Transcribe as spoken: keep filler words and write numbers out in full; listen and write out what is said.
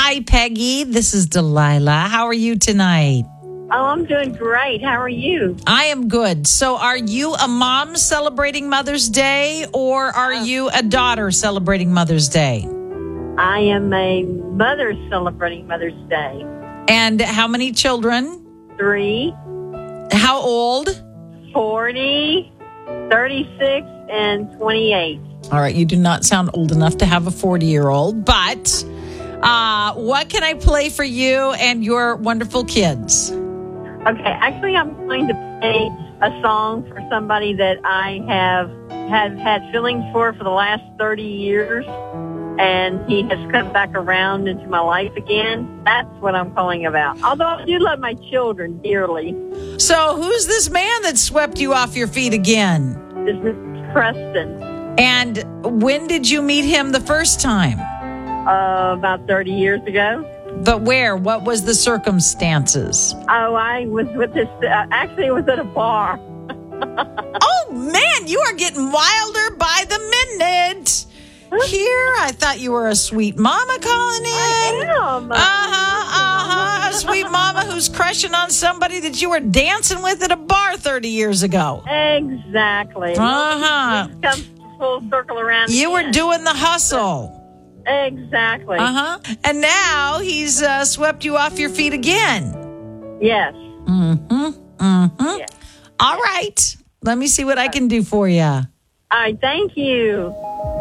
Hi, Peggy. This is Delilah. How are you tonight? Oh, I'm doing great. How are you? I am good. So are you a mom celebrating Mother's Day, or are Uh, you a daughter celebrating Mother's Day? I am a mother celebrating Mother's Day. And how many children? Three, How old? forty, thirty-six, and twenty-eight. All right, you do not sound old enough to have a forty-year-old, but uh, what can I play for you and your wonderful kids? Okay, actually, I'm going to play a song for somebody that I have have had feelings for for the last thirty years, and he has come back around into my life again. That's what I'm calling about. Although I do love my children dearly. So who's this man that swept you off your feet again? This is Preston, And when did you meet him the first time? uh, about thirty years ago. But where? What was the circumstances? Oh, I was with this, uh, actually it was at a bar. Oh, man, you are getting wilder by the minute. Here, I thought you were a sweet mama calling in. I am. Uh-huh, uh-huh. A sweet mama who's crushing on somebody that you were dancing with at a bar thirty years ago. Exactly. Uh-huh. Come full circle around. You were again. doing the hustle. Exactly. Uh-huh. And now he's uh, swept you off your feet again. Yes. Mm-hmm, mm-hmm. Yes. All right. Let me see what I can do for you. All right. Thank you.